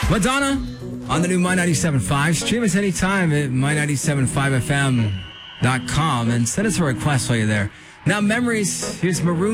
Madonna on the new My 97.5. Stream us anytime at my975fm.com and send us a request while you're there. Now, Memories. Here's Maroon